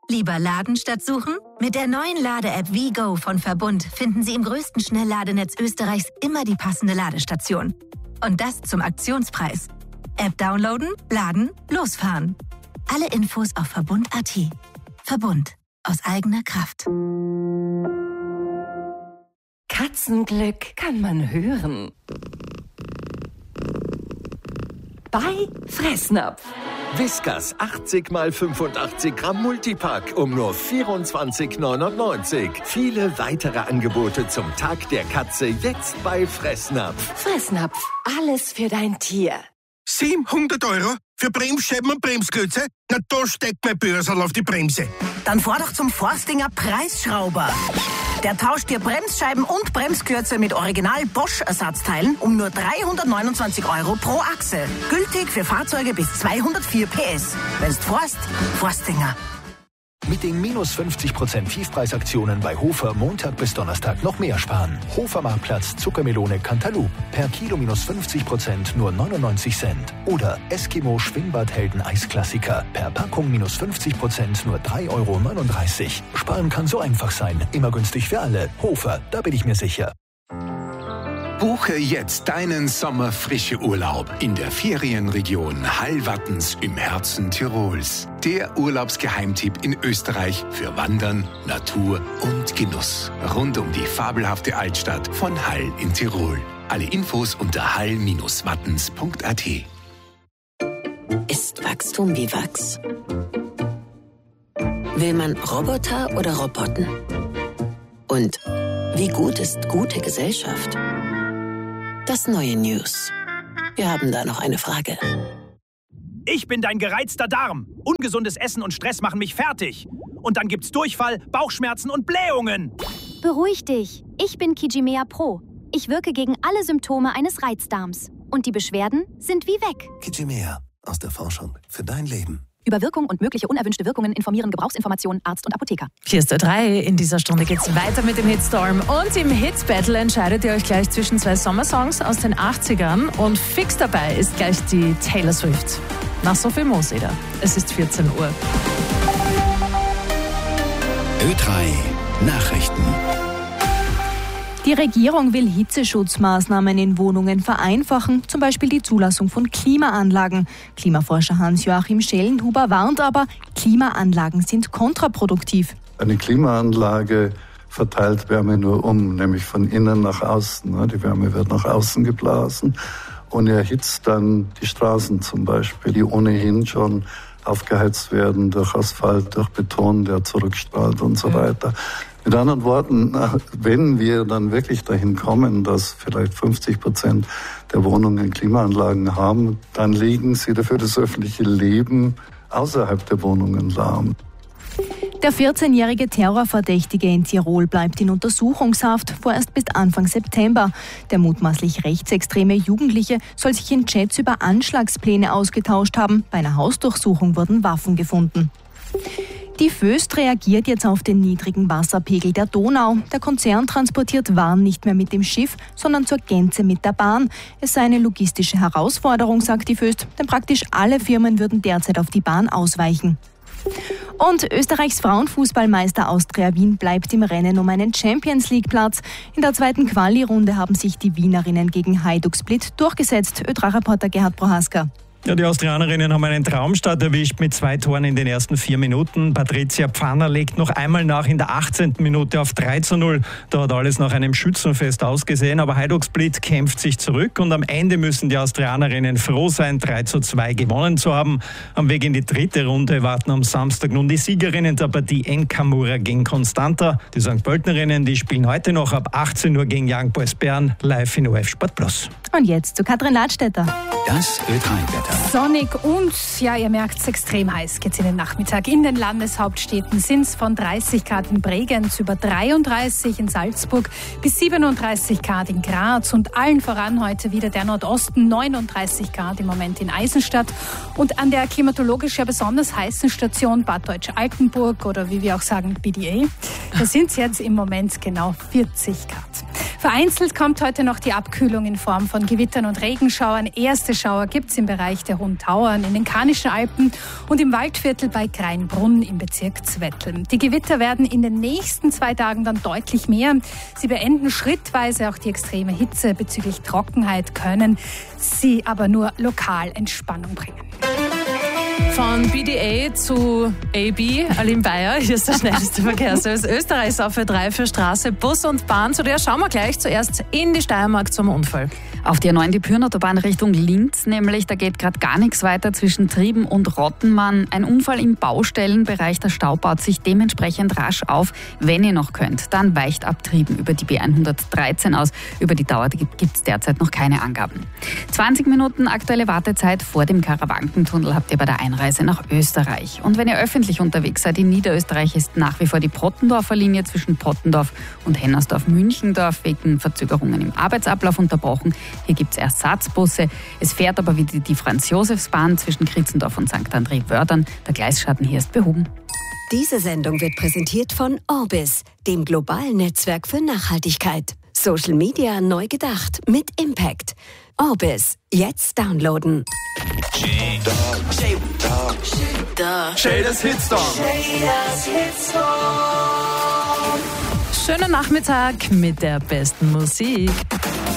Lieber laden statt suchen? Mit der neuen Lade-App WeGo von Verbund finden Sie im größten Schnellladenetz Österreichs immer die passende Ladestation. Und das zum Aktionspreis. App downloaden, laden, losfahren. Alle Infos auf Verbund.at. Verbund. Aus eigener Kraft. Katzenglück kann man hören. Bei Fressnapf. Whiskas 80 x 85 Gramm Multipack um nur 24,99. Viele weitere Angebote zum Tag der Katze jetzt bei Fressnapf. Fressnapf, alles für dein Tier. 700 € für Bremsscheiben und Bremsklötze? Na, da steckt mein Börsal auf die Bremse. Dann fahr doch zum Forstinger Preisschrauber. Der tauscht dir Bremsscheiben und Bremsklötze mit Original Bosch-Ersatzteilen um nur 329 € pro Achse. Gültig für Fahrzeuge bis 204 PS. Wenn's fährst, Forstinger. Mit den minus 50% Tiefpreisaktionen bei Hofer Montag bis Donnerstag noch mehr sparen. Hofer Marktplatz Zuckermelone Cantaloupe. Per Kilo minus 50% nur 99 Cent. Oder Eskimo Schwingbadhelden Eisklassiker. Per Packung minus 50% nur 3,39 €. Sparen kann so einfach sein. Immer günstig für alle. Hofer, da bin ich mir sicher. Buche jetzt deinen Sommerfrische-Urlaub in der Ferienregion Hallwattens im Herzen Tirols. Der Urlaubsgeheimtipp in Österreich für Wandern, Natur und Genuss. Rund um die fabelhafte Altstadt von Hall in Tirol. Alle Infos unter hall-wattens.at. Ist Wachstum wie Wachs? Will man Roboter oder Roboten? Und wie gut ist gute Gesellschaft? Das neue News. Wir haben da noch eine Frage. Ich bin dein gereizter Darm. Ungesundes Essen und Stress machen mich fertig. Und dann gibt's Durchfall, Bauchschmerzen und Blähungen. Beruhig dich. Ich bin Kijimea Pro. Ich wirke gegen alle Symptome eines Reizdarms. Und die Beschwerden sind wie weg. Kijimea. Aus der Forschung für dein Leben. Über Wirkung und mögliche unerwünschte Wirkungen informieren Gebrauchsinformationen Arzt und Apotheker. Hier ist der 3. In dieser Stunde geht's weiter mit dem Hitstorm. Und im Hits-Battle entscheidet ihr euch gleich zwischen 2 Sommersongs aus den 80ern. Und fix dabei ist gleich die Taylor Swift. Nach so viel Mooseder. Es ist 14 Uhr. Ö3 Nachrichten. Die Regierung will Hitzeschutzmaßnahmen in Wohnungen vereinfachen, zum Beispiel die Zulassung von Klimaanlagen. Klimaforscher Hans-Joachim Schellenhuber warnt aber, Klimaanlagen sind kontraproduktiv. Eine Klimaanlage verteilt Wärme nur um, nämlich von innen nach außen. Die Wärme wird nach außen geblasen und erhitzt dann die Straßen zum Beispiel, die ohnehin schon aufgeheizt werden durch Asphalt, durch Beton, der zurückstrahlt und so weiter. Mit anderen Worten, wenn wir dann wirklich dahin kommen, dass vielleicht 50% der Wohnungen Klimaanlagen haben, dann legen sie dafür das öffentliche Leben außerhalb der Wohnungen lahm. Der 14-jährige Terrorverdächtige in Tirol bleibt in Untersuchungshaft, vorerst bis Anfang September. Der mutmaßlich rechtsextreme Jugendliche soll sich in Chats über Anschlagspläne ausgetauscht haben. Bei einer Hausdurchsuchung wurden Waffen gefunden. Die Voest reagiert jetzt auf den niedrigen Wasserpegel der Donau. Der Konzern transportiert Waren nicht mehr mit dem Schiff, sondern zur Gänze mit der Bahn. Es sei eine logistische Herausforderung, sagt die Voest, denn praktisch alle Firmen würden derzeit auf die Bahn ausweichen. Und Österreichs Frauenfußballmeister Austria Wien bleibt im Rennen um einen Champions-League-Platz. In der zweiten Quali-Runde haben sich die Wienerinnen gegen Hajduk Split durchgesetzt. Ö3-Reporter Gerhard Prohaska. Ja, die Austrianerinnen haben einen Traumstart erwischt mit 2 Toren in den ersten 4 Minuten. Patricia Pfanner legt noch einmal nach in der 18. Minute auf 3:0. Da hat alles nach einem Schützenfest ausgesehen, aber Hajduk Split kämpft sich zurück und am Ende müssen die Austrianerinnen froh sein, 3:2 gewonnen zu haben. Am Weg in die 3. Runde warten am Samstag nun die Siegerinnen der Partie Enkamura gegen Constanta. Die St. Pöltenerinnen, die spielen heute noch ab 18 Uhr gegen Young Boys Bern, live in OF Sport Plus. Und jetzt zu Katrin Ladstätter. Das Ö3-Wetter. Sonnig und, ja, ihr merkt es, extrem heiß geht's in den Nachmittag. In den Landeshauptstädten sind es von 30 Grad in Bregenz über 33 in Salzburg bis 37 Grad in Graz und allen voran heute wieder der Nordosten, 39 Grad im Moment in Eisenstadt und an der klimatologisch ja besonders heißen Station Bad Deutsch-Altenburg oder wie wir auch sagen BDA, da sind es jetzt im Moment genau 40 Grad. Vereinzelt kommt heute noch die Abkühlung in Form von Gewittern und Regenschauern. Erste Schauer gibt es im Bereich der Hohen Tauern, in den Karnischen Alpen und im Waldviertel bei Greinbrunn im Bezirk Zwettl. Die Gewitter werden in den nächsten 2 Tagen dann deutlich mehr. Sie beenden schrittweise auch die extreme Hitze. Bezüglich Trockenheit können sie aber nur lokal Entspannung bringen. Von BDA zu AB, Aline Bayer, hier ist der schnellste Verkehrsservice Österreichs auf Ö3 für Straße, Bus und Bahn. Zu der schauen wir gleich zuerst in die Steiermark zum Unfall. Auf der A9 die Pyrnautobahn Richtung Linz, nämlich da geht gerade gar nichts weiter zwischen Trieben und Rottenmann. Ein Unfall im Baustellenbereich, der Stau baut sich dementsprechend rasch auf. Wenn ihr noch könnt, dann weicht ab Trieben über die B113 aus. Über die Dauer gibt es derzeit noch keine Angaben. 20 Minuten aktuelle Wartezeit vor dem Karawankentunnel habt ihr bei der Einreise nach Österreich. Und wenn ihr öffentlich unterwegs seid in Niederösterreich, ist nach wie vor die Pottendorfer Linie zwischen Pottendorf und Hennersdorf-Münchendorf wegen Verzögerungen im Arbeitsablauf unterbrochen. Hier gibt es Ersatzbusse. Es fährt aber wieder die Franz-Josefs-Bahn zwischen Kritzendorf und St. André-Wördern. Der Gleisschatten hier ist behoben. Diese Sendung wird präsentiert von Orbis, dem globalen Netzwerk für Nachhaltigkeit. Social Media neu gedacht mit Impact. Orbis, jetzt downloaden. Shaders Hitstorm. Schönen Nachmittag mit der besten Musik.